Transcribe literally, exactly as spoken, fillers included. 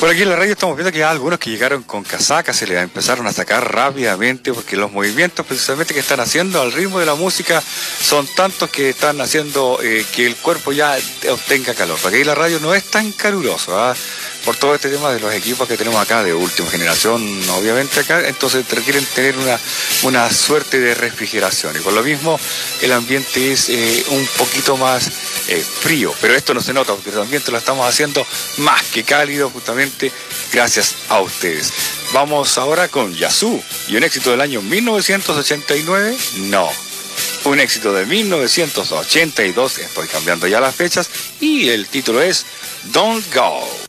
Por aquí en la radio estamos viendo que hay algunos que llegaron con casacas, se les empezaron a sacar rápidamente porque los movimientos precisamente que están haciendo al ritmo de la música son tantos que están haciendo eh, que el cuerpo ya obtenga calor. Porque aquí la radio no es tan caluroso, ¿ah? Por todo este tema de los equipos que tenemos acá de última generación, obviamente acá, entonces requieren tener una, una suerte de refrigeración. Y por lo mismo el ambiente es eh, un poquito más eh, frío, pero esto no se nota porque el ambiente lo estamos haciendo más que cálido justamente gracias a ustedes. Vamos ahora con Yazoo y un éxito del año mil novecientos ochenta y nueve, no, un éxito de mil novecientos ochenta y dos, estoy cambiando ya las fechas y el título es Don't Go.